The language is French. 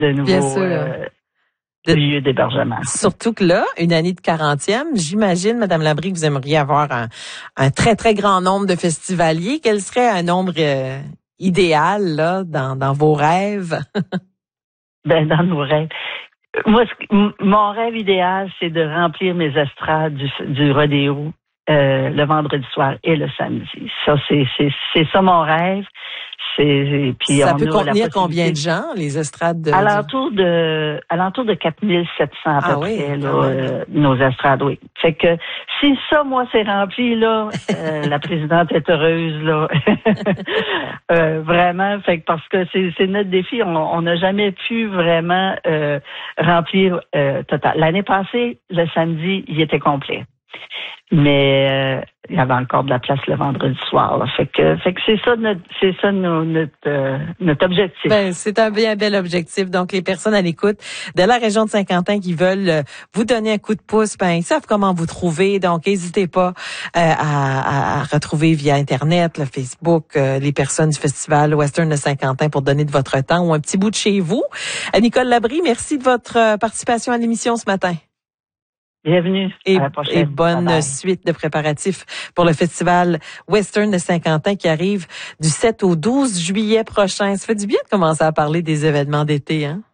de Bien nouveaux sûr. lieux d'hébergement. Surtout que là, une année de 40e, j'imagine, Madame Labrie, que vous aimeriez avoir un très, très grand nombre de festivaliers. Quel serait un nombre idéal là dans vos rêves? Ben, dans nos rêves. Moi, mon rêve idéal, c'est de remplir mes estrades du rodéo le vendredi soir et le samedi. Ça, c'est ça mon rêve. Puis Ça on peut a contenir la combien de possibilité. gens, les estrades Alentour de 4700 à peu oui, près, quand même. nos estrades, oui. Fait que si ça, moi, c'est rempli, là, la présidente est heureuse, là. Vraiment, fait que parce que c'est notre défi. On n'a jamais pu vraiment remplir total. L'année passée, le samedi, il était complet. Mais il y avait encore de la place le vendredi soir. Là. Fait que c'est ça notre objectif. Ben, c'est un bien bel objectif. Donc, les personnes à l'écoute de la région de Saint-Quentin qui veulent vous donner un coup de pouce, ben, ils savent comment vous trouver. Donc, n'hésitez pas à retrouver via Internet, le Facebook, les personnes du Festival Western de Saint-Quentin pour donner de votre temps ou un petit bout de chez vous. Nicole Labrie, merci de votre participation à l'émission ce matin. Bienvenue. À la prochaine. Et bonne Bye bye. suite de préparatifs pour le Festival Western de Saint-Quentin qui arrive du 7 au 12 juillet prochain. Ça fait du bien de commencer à parler des événements d'été, hein?